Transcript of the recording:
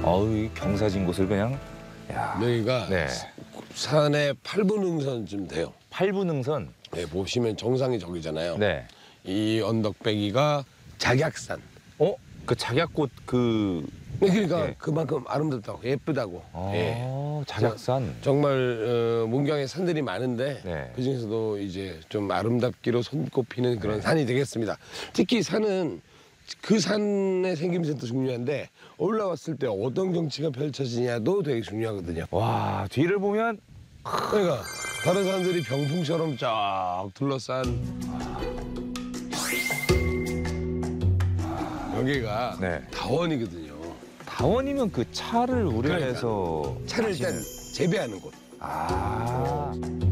어우, 이 경사진 곳을 그냥. 야. 여기가 네. 산의 8분 능선쯤 돼요. 8분 능선. 네, 보시면 정상이 저기잖아요. 네. 이 언덕배기가 작약산. 어? 그 작약꽃 그. 네, 그러니까 예. 그만큼 아름답다고 예쁘다고. 예. 작약산. 정말 문경에 산들이 많은데 네. 그중에서도 이제 좀 아름답기로 손꼽히는 그런 산이 되겠습니다. 특히 산은 그 산의 생김새도 중요한데 올라왔을 때 어떤 경치가 펼쳐지냐도 되게 중요하거든요. 와, 뒤를 보면. 그러니까 다른 산들이 병풍처럼 쫙 둘러싼 여기가 네. 다원이거든요. 다원이면 그 차를 우려해서. 차를 일단 재배하는 곳. 아.